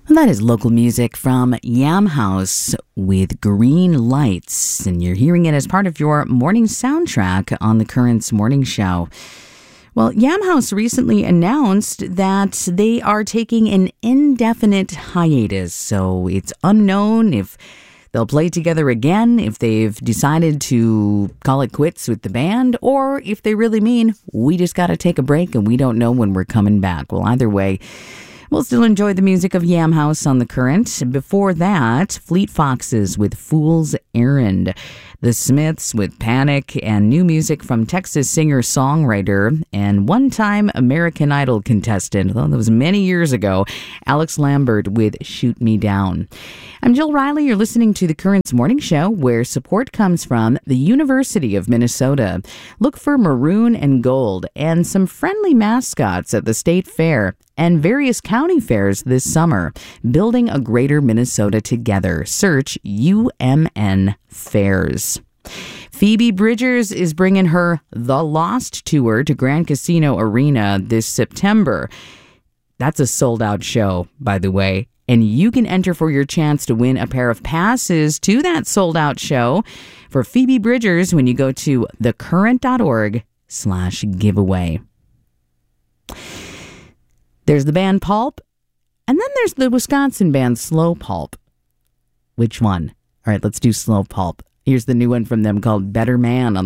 That is local music from Yam House with Green Lights, and you're hearing it as part of your morning soundtrack on the Currents Morning Show. Well, Yam House recently announced that they are taking an indefinite hiatus, so it's unknown if they'll play together again, if they've decided to call it quits with the band, or if they really mean we just got to take a break and we don't know when we're coming back. Well, either way, we'll still enjoy the music of Yam House on the Current. Before that, Fleet Foxes with Fool's Errand, The Smiths with Panic, and new music from Texas singer-songwriter and one-time American Idol contestant, though that was many years ago, Alex Lambert with Shoot Me Down. I'm Jill Riley. You're listening to the Currents Morning Show, where support comes from the University of Minnesota. Look for maroon and gold and some friendly mascots at the State Fair and various county fairs this summer. Building a greater Minnesota together. Search UMN Fairs. Phoebe Bridgers is bringing her The Lost Tour to Grand Casino Arena this September. That's a sold-out show, by the way. And you can enter for your chance to win a pair of passes to that sold-out show for Phoebe Bridgers when you go to thecurrent.org/giveaway. There's the band Pulp, and then there's the Wisconsin band Slow Pulp. Which one? All right, let's do Slow Pulp. Here's the new one from them called Better Man on